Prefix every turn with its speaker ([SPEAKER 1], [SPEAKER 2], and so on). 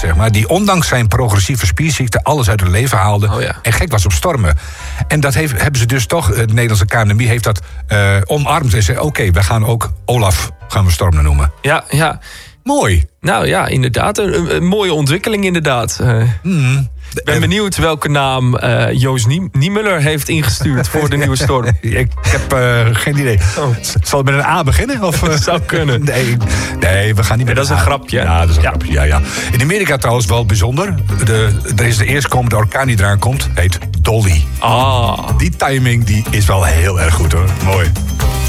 [SPEAKER 1] zeg maar, die ondanks zijn progressieve spierziekte alles uit het leven haalde en gek was op stormen. En dat hebben ze dus toch, het Nederlandse KNMI heeft dat omarmd en zei: oké, we gaan ook Olaf stormen noemen.
[SPEAKER 2] Ja.
[SPEAKER 1] Mooi.
[SPEAKER 2] Nou ja, inderdaad. Een mooie ontwikkeling inderdaad. Ik ben benieuwd welke naam Joost Niemuller heeft ingestuurd voor de nieuwe storm.
[SPEAKER 1] Ik heb geen idee. Zal het met een A beginnen? Of?
[SPEAKER 2] Zou kunnen.
[SPEAKER 1] Nee, we gaan niet met
[SPEAKER 2] dat is een grapje.
[SPEAKER 1] Ja, dat is een grapje. Ja. In Amerika trouwens wel bijzonder. Er is de eerstkomende orkaan die eraan komt. Heet Dolly.
[SPEAKER 2] Die
[SPEAKER 1] timing die is wel heel erg goed hoor. Mooi.